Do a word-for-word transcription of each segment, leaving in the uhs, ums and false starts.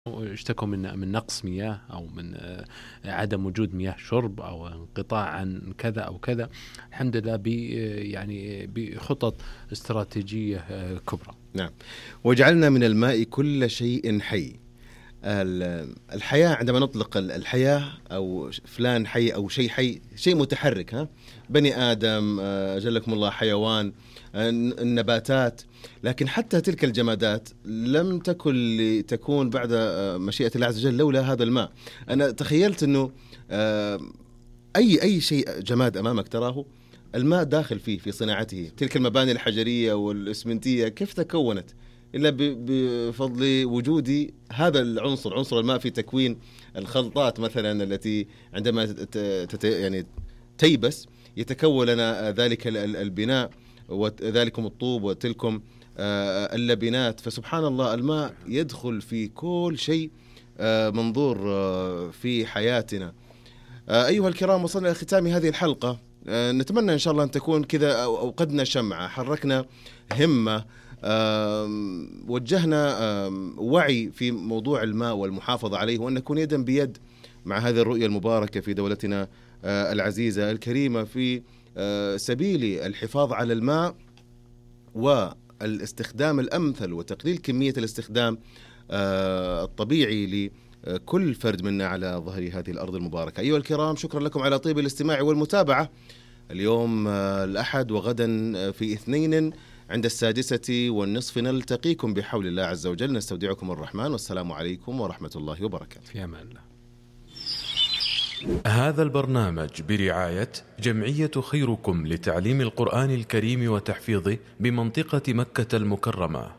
اشتكوا من من نقص مياه أو من عدم وجود مياه شرب أو انقطاع عن كذا أو كذا. الحمد لله ب يعني بخطط استراتيجية كبرى. نعم. وجعلنا من الماء كل شيء حي. الحياة عندما نطلق الحياة أو فلان حي أو شيء حي، شيء متحرك، ها بني آدم، أجلكم الله، حيوان، النباتات. لكن حتى تلك الجمادات لم تكن لتكون بعد مشيئة الله عز وجل لولا هذا الماء. أنا تخيلت أنه أي أي شيء جماد أمامك تراه الماء داخل فيه في صناعته. تلك المباني الحجرية والإسمنتية كيف تكونت؟ إلا بفضل وجود هذا العنصر، عنصر الماء، في تكوين الخلطات مثلا التي عندما تت يعني تيبس يتكون لنا ذلك البناء، وذلكم الطوب وتلكم اللبنات. فسبحان الله الماء يدخل في كل شيء منظور في حياتنا. أيها الكرام، وصلنا إلى ختام هذه الحلقة. نتمنى إن شاء الله أن تكون كذا أوقدنا شمعة، حركنا همة، وجهنا وعي في موضوع الماء والمحافظة عليه، وأن نكون يدا بيد مع هذه الرؤية المباركة في دولتنا العزيزة الكريمة في سبيل الحفاظ على الماء والاستخدام الأمثل وتقليل كمية الاستخدام الطبيعي لكل فرد منا على ظهر هذه الأرض المباركة. أيها الكرام، شكرا لكم على طيب الاستماع والمتابعة. اليوم الأحد وغدا في اثنين عند السادسة والنصف نلتقيكم بحول الله عز وجل. نستودعكم الرحمن، والسلام عليكم ورحمة الله وبركاته. في أمان الله. هذا البرنامج برعاية جمعية خيركم لتعليم القرآن الكريم وتحفيظه بمنطقة مكة المكرمة.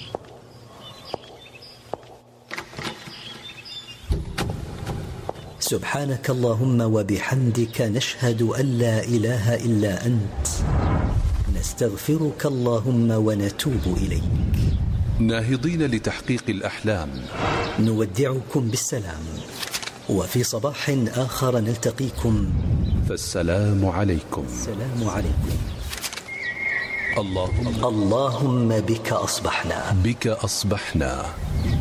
سبحانك اللهم وبحمدك، نشهد أن لا إله إلا أنت، نستغفرك اللهم ونتوب إليك. ناهضين لتحقيق الأحلام، نودعكم بالسلام، وفي صباح آخر نلتقيكم، فالسلام عليكم. السلام عليكم. اللهم اللهم بك أصبحنا بك أصبحنا